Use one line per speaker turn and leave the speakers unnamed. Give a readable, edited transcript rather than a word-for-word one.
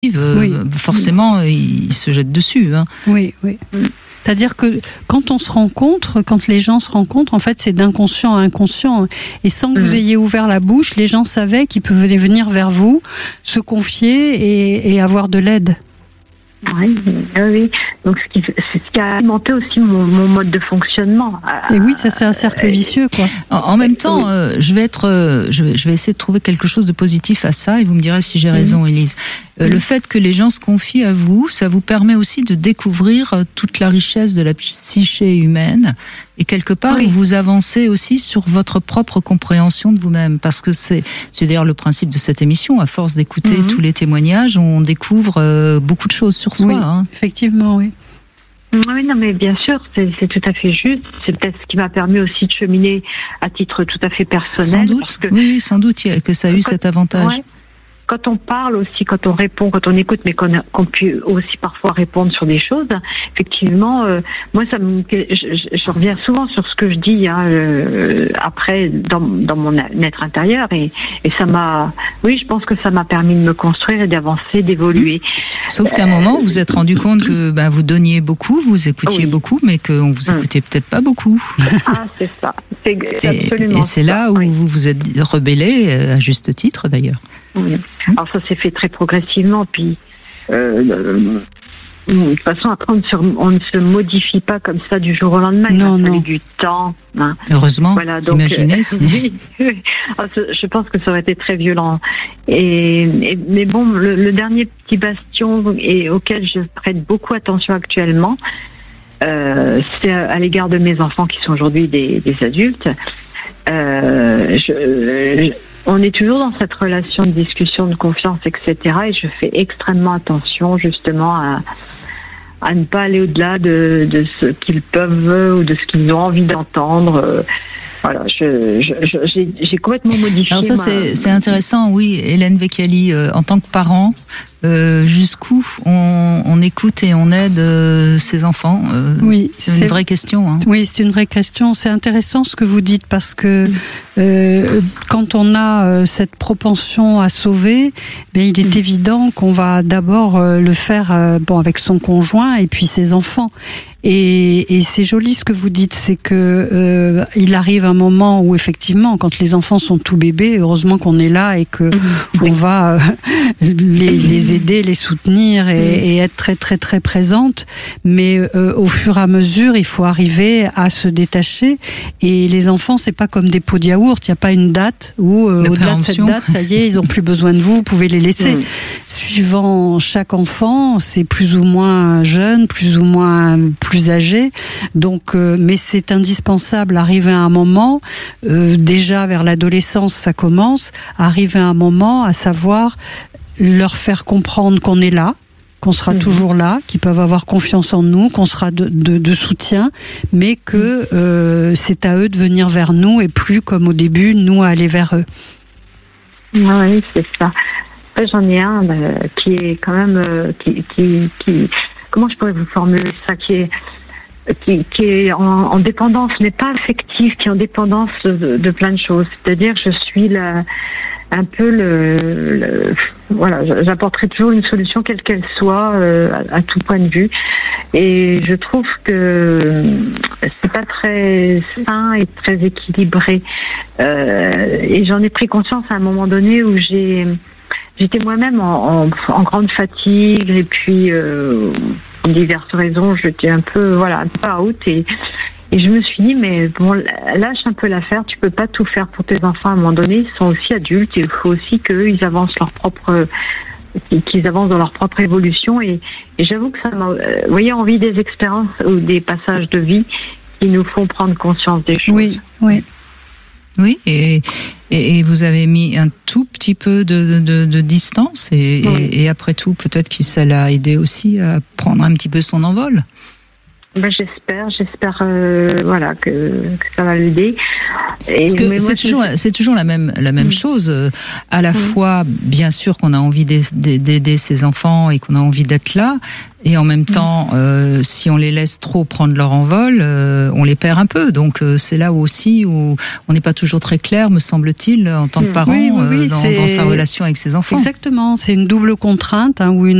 forcément, ils se jettent dessus. Hein.
Oui. C'est-à-dire que quand on se rencontre, quand les gens se rencontrent, en fait, c'est d'inconscient à inconscient. Et sans que vous ayez ouvert la bouche, les gens savaient qu'ils pouvaient venir vers vous, se confier et avoir de l'aide.
Oui. Donc c'est ce qui a alimenté aussi mon mode de fonctionnement.
Et oui, ça c'est un cercle vicieux, quoi.
En même temps, je vais essayer de trouver quelque chose de positif à ça, et vous me direz si j'ai raison, Élise. Le fait que les gens se confient à vous, ça vous permet aussi de découvrir toute la richesse de la psyché humaine, et quelque part vous avancez aussi sur votre propre compréhension de vous-même, parce que c'est d'ailleurs le principe de cette émission. À force d'écouter tous les témoignages, on découvre beaucoup de choses sur soi.
Oui, effectivement, oui.
Oui, non, mais bien sûr, c'est tout à fait juste. C'est peut-être ce qui m'a permis aussi de cheminer à titre tout à fait personnel.
Sans doute, oui, sans doute que ça a eu cet avantage.
Ouais. Quand on parle aussi, quand on répond, quand on écoute, mais qu'on peut aussi parfois répondre sur des choses, effectivement, moi, je reviens souvent sur ce que je dis après dans mon être intérieur, et ça m'a, je pense que ça m'a permis de me construire et d'avancer, d'évoluer.
Sauf qu'à un moment, vous vous êtes rendu compte que vous donniez beaucoup, vous écoutiez beaucoup, mais qu'on vous écoutait peut-être pas beaucoup.
Ah, c'est ça, c'est absolument.
Et c'est là où vous vous êtes rebellé, à juste titre d'ailleurs.
Oui. Alors ça s'est fait très progressivement, puis de toute façon après on ne se modifie pas comme ça du jour au lendemain. Il a fallu du temps. Hein.
Heureusement. Voilà, donc imaginez.
Je pense que ça aurait été très violent. Mais bon, le dernier petit bastion et auquel je prête beaucoup attention actuellement, c'est à l'égard de mes enfants qui sont aujourd'hui des adultes. On est toujours dans cette relation de discussion, de confiance, etc. Et je fais extrêmement attention justement à ne pas aller au-delà de ce qu'ils peuvent ou de ce qu'ils ont envie d'entendre. Voilà, j'ai complètement modifié.
Alors ça, c'est intéressant, oui, Hélène Vecchiali, en tant que parent, jusqu'où on écoute et on aide ses enfants.
Oui,
c'est une vraie question. Hein.
Oui, c'est une vraie question. C'est intéressant ce que vous dites, parce que quand on a cette propension à sauver, il est évident qu'on va d'abord le faire avec son conjoint et puis ses enfants. Et c'est joli ce que vous dites, c'est que il arrive un moment où effectivement, quand les enfants sont tout bébés, heureusement qu'on est là et que on va les aider, les soutenir et être très très très présente. Mais au fur et à mesure, il faut arriver à se détacher. Et les enfants, c'est pas comme des pots de yaourt. Il n'y a pas une date où au-delà de cette date, ça y est, ils ont plus besoin de vous. Vous pouvez les laisser. Suivant chaque enfant, c'est plus ou moins jeune, plus ou moins plus âgé. Donc, mais c'est indispensable. Arriver à un moment, déjà vers l'adolescence, ça commence. Arriver à un moment, à savoir leur faire comprendre qu'on est là, qu'on sera toujours là, qu'ils peuvent avoir confiance en nous, qu'on sera de soutien, mais que c'est à eux de venir vers nous et plus comme au début, nous à aller vers eux.
Oui, c'est ça. Après, j'en ai un qui est quand même qui comment je pourrais vous formuler ça, qui est en dépendance, mais pas affective, qui est en dépendance de plein de choses. C'est-à-dire que je suis un peu voilà, j'apporterai toujours une solution quelle qu'elle soit à tout point de vue, et je trouve que c'est pas très sain et très équilibré, et j'en ai pris conscience à un moment donné où j'étais moi-même en grande fatigue, et puis pour diverses raisons j'étais un peu out, et je me suis dit, mais bon, lâche un peu l'affaire, tu peux pas tout faire pour tes enfants à un moment donné, ils sont aussi adultes, et il faut aussi qu'eux, ils avancent qu'ils avancent dans leur propre évolution, et j'avoue que ça m'a, vous voyez, envie des expériences ou des passages de vie qui nous font prendre conscience des choses.
Oui,
et vous avez mis un tout petit peu de distance, et après tout, peut-être que ça l'a aidé aussi à prendre un petit peu son envol.
J'espère voilà que ça va l'aider.
Parce que c'est toujours la même chose. À la fois, bien sûr, qu'on a envie d'aider ses enfants et qu'on a envie d'être là, et en même temps, si on les laisse trop prendre leur envol, on les perd un peu. Donc c'est là aussi où on n'est pas toujours très clair, me semble-t-il, en tant que parent, dans sa relation avec ses enfants.
Exactement, c'est une double contrainte, où